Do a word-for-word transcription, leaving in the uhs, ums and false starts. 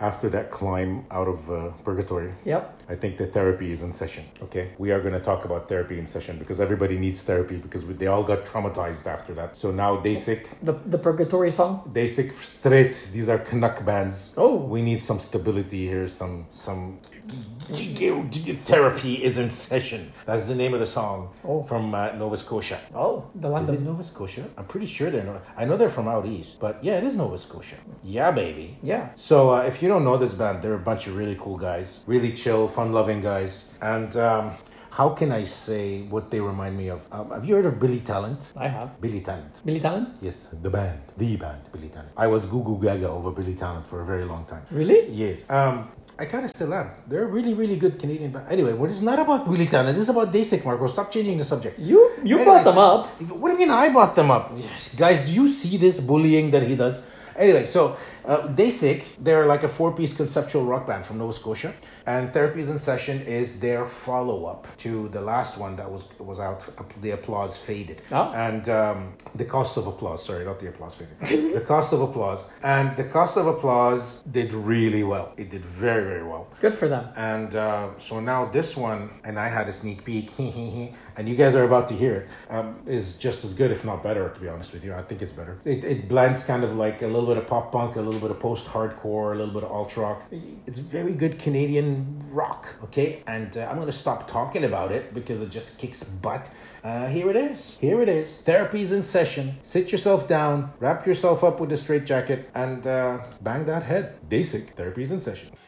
after that climb out of uh, purgatory, Yep. I think the therapy is in session. Okay, we are going to talk about therapy in session because everybody needs therapy because we, they all got traumatized after that. So now Dasik, The the purgatory song. Dasik straight. These are Canuck bands. Oh. We need some stability here. Some some therapy is in session. That's the name of the song Oh. from uh, Nova Scotia. Oh, the Is London. it Nova Scotia? I'm pretty sure they're. No- I know they're from out east, but yeah, it is Nova Scotia. Yeah, baby. Yeah. So uh, if you don't know this band, they're a bunch of really cool guys, really chill, fun-loving guys. And um, how can I say what they remind me of? Um, have you heard of Billy Talent? I have. Billy Talent. Billy Talent? Yes, the band, the band, Billy Talent. I was goo goo gaga over Billy Talent for a very long time. Really? Yes. Um, I kind of still am. They're a really, really good Canadian band. Anyway, well, it's not about Billy Talent. This is about Dasik, Marco. Stop changing the subject. You you Anyways, brought them up. What do you mean I brought them up? Guys, do you see this bullying that he does? Anyway, so uh, Dasik, they're like a four-piece conceptual rock band from Nova Scotia. And Therapies in Session is their follow-up to the last one that was was out. The Applause Faded. Oh. And um, The Cost of Applause. Sorry, not The Applause Faded. The Cost of Applause. And The Cost of Applause did really well. It did very, very well. Good for them. And uh, so now this one, and I had a sneak peek, and you guys are about to hear it, um, is just as good, if not better, to be honest with you. I think it's better. It, it blends kind of like a little bit of pop punk, a little bit of post-hardcore, a little bit of alt rock. It's very good Canadian rock, okay? And uh, I'm going to stop talking about it because it just kicks butt. Uh, here it is. Here it is. Therapy's in session. Sit yourself down, wrap yourself up with a straight jacket, and uh, bang that head. Basic. Therapy's in session.